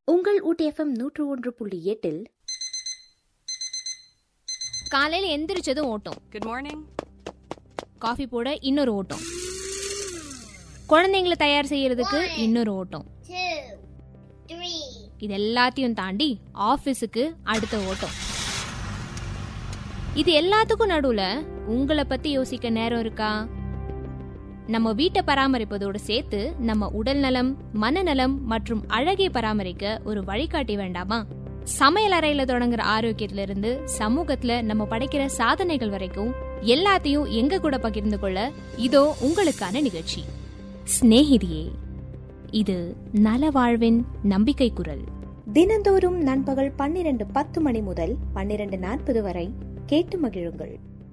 உங்கள் ஊட்டி FM 101.8 காலையில எந்திரிச்சதும் ஓட்டம். Good morning. காஃபி போட இன்னொரு ஓட்டம். குழந்தைங்களை தயார் செய்யறதுக்கு இன்னொரு ஓட்டம். இது எல்லாத்தையும் தாண்டி ஆபீஸுக்கு அடுத்த ஓட்டம். இது எல்லாத்துக்கும் நடுவுல உங்களை பத்தி யோசிக்க நேரம் இருக்கா? நம்ம வீட்டை பராமரிப்பதோடு சேர்த்து நம்ம உடல் நலம், மனநலம் மற்றும் அழகை பராமரிக்க ஒரு வழிகாட்டி வேண்டாமா? சமையல் அறையில தொடங்குற ஆரோக்கியத்துல இருந்து சமூகத்துல நம்ம படைக்கிற சாதனைகள் வரைக்கும் எல்லாத்தையும் எங்க கூட பகிர்ந்து கொள்ள இதோ உங்களுக்கான நிகழ்ச்சி ஸ்நேகிதியே. இது நல வாழ்வின் நம்பிக்கை குரல். தினந்தோறும் நண்பகல் 12:10 மணி முதல் 12:40 வரை கேட்டு மகிழுங்கள்.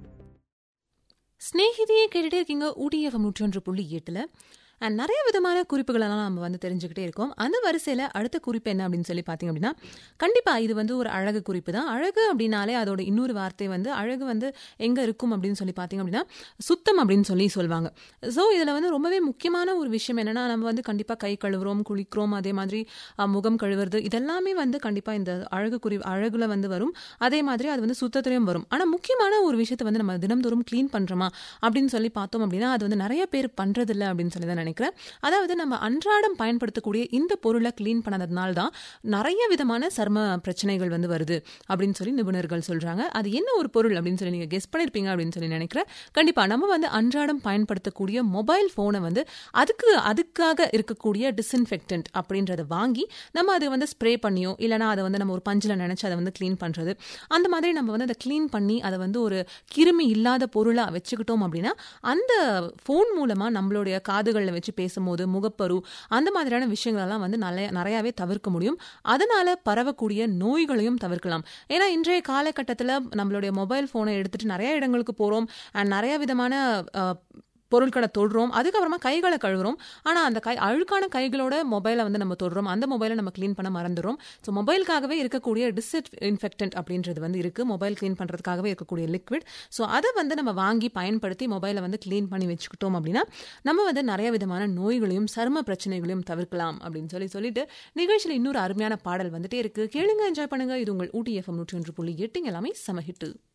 ஸ்நேகிதியை கேட்டுட்டே இருக்கீங்க ஊட்டி FM 101.8. அண்ட் நிறைய விதமான குறிப்புகளெல்லாம் நம்ம தெரிஞ்சுக்கிட்டே இருக்கோம். அந்த வரிசையில் அடுத்த குறிப்பு என்ன அப்படின்னு சொல்லி பார்த்தீங்க அப்படின்னா, கண்டிப்பாக இது ஒரு அழகு குறிப்பு தான். அழகு அப்படின்னாலே அதோட இன்னொரு வார்த்தை அழகு எங்கே இருக்கும் அப்படின்னு சொல்லி பார்த்தீங்க அப்படின்னா சுத்தம் அப்படின்னு சொல்லி சொல்லுவாங்க. ஸோ இதில் ரொம்பவே முக்கியமான ஒரு விஷயம் என்னென்னா, நம்ம கண்டிப்பாக கை கழுவுறோம், குளிக்கிறோம், அதே மாதிரி முகம் கழுவுறது, இதெல்லாமே கண்டிப்பாக இந்த அழகுல வரும். அதே மாதிரி அது சுத்தத்திலையும் வரும். ஆனால் முக்கியமான ஒரு விஷயத்தை நம்ம தினம்தோறும் க்ளீன் பண்ணுறோமா அப்படின்னு சொல்லி பார்த்தோம் அப்படின்னா அது நிறைய பேர் பண்ணுறதில்லை அப்படின்னு சொல்லி தான் நினைக்கிறேன். அதாவது நம்ம அன்றாடம் பயன்படுத்தக்கூடிய இந்த பொருளை கிளீன் பண்ணதுனால தான் நிறைய விதமான சர்ம பிரச்சனைகள் வருது அப்படின்னு சொல்லி நிபுணர்கள் சொல்றாங்க. அது என்ன ஒரு பொருள் அப்படின்னு சொல்லி நீங்க கெஸ் பண்ணிருப்பீங்க அப்படின்னு சொல்லி நினைக்கிறேன். கண்டிப்பா நம்ம அன்றாடம் பயன்படுத்தக்கூடிய மொபைல் போனை அதுக்காக இருக்கக்கூடிய டிஸ்இன்ஃபெக்டன்ட் அப்படின்றத வாங்கி நம்ம அதை ஸ்ப்ரே பண்ணியோ இல்லைனா அதை நம்ம ஒரு பஞ்சில் நினைச்சு அதை கிளீன் பண்றது, அந்த மாதிரி நம்ம அதை கிளீன் பண்ணி அதை ஒரு கிருமி இல்லாத பொருளா வச்சுக்கிட்டோம் அப்படின்னா அந்த போன் மூலமா நம்மளுடைய காதுகளில் வச்சு பேசும்போது முகப்பரு அந்த மாதிரியான விஷயங்களெல்லாம் நிறையாவே தவிர்க்க முடியும். அதனால பரவக்கூடிய நோய்களையும் தவிர்க்கலாம். ஏன்னா இன்றைய காலகட்டத்தில் நம்மளுடைய மொபைல் போனை எடுத்துட்டு நிறைய இடங்களுக்கு போறோம் அண்ட் நிறைய விதமான பொருட்களை தொடுறோம், அதுக்கப்புறமா கைகளை கழுவுறோம். ஆனால் அந்த அழுக்கான கைகளோட மொபைலை நம்ம தொடுறோம், அந்த மொபைலை நம்ம கிளீன் பண்ண மறந்துடும். ஸோ மொபைலுக்காகவே இருக்கக்கூடிய டிஸ்இன்ஃபெக்டன்ட் அப்படின்றது இருக்கு, மொபைல் கிளீன் பண்ணுறதுக்காகவே இருக்கக்கூடிய லிக்விட். ஸோ அதை நம்ம வாங்கி பயன்படுத்தி மொபைலை கிளீன் பண்ணி வச்சுக்கிட்டோம் அப்படின்னா நம்ம நிறைய விதமான நோய்களையும் சரும பிரச்சனைகளையும் தவிர்க்கலாம் அப்படின்னு சொல்லிட்டு நிகழ்ச்சியில் இன்னொரு அருமையான பாடல் வந்துட்டே இருக்கு. கேளுங்க, என்ஜாய் பண்ணுங்க. இது உங்கள் ஊட்டி FM 101.8 எல்லாமே சமஹிட்டு.